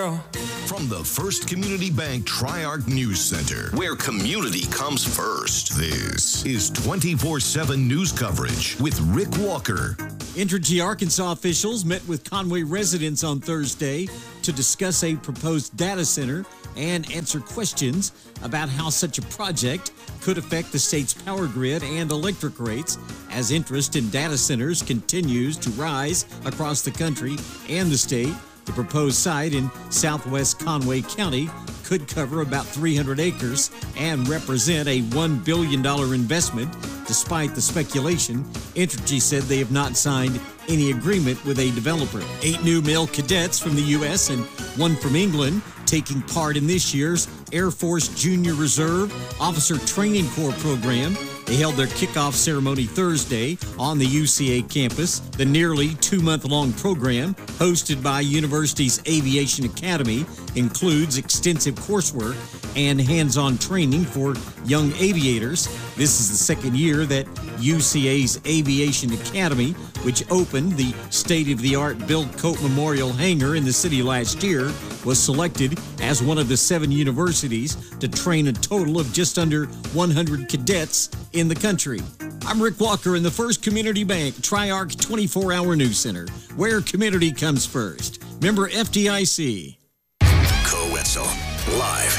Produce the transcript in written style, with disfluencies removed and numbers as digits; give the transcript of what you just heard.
tomorrow. From the First Community Bank Tri-Arc News Center, where community comes first, this is 24/7 news coverage with Rick Walker. Entergy Arkansas officials met with Conway residents on Thursday to discuss a proposed data center and answer questions about how such a project could affect the state's power grid and electric rates as interest in data centers continues to rise across the country and the state. The proposed site in southwest Conway County could cover about 300 acres and represent a $1 billion investment. Despite the speculation, Entergy said they have not signed any agreement with a developer. 8 new male cadets from the U.S. and 1 from England taking part in this year's Air Force Junior Reserve Officer Training Corps program. They held their kickoff ceremony Thursday on the UCA campus. The nearly 2-month-long program, hosted by University's Aviation Academy, includes extensive coursework and hands-on training for young aviators. This is the second year that UCA's Aviation Academy, which opened the state-of-the-art Bill Cope Memorial Hangar in the city last year, was selected as one of the 7 universities to train a total of just under 100 cadets in the country. I'm Rick Walker in the First Community Bank Tri-Arc 24-hour News Center, where community comes first. Member FDIC. Co-Wetzel, live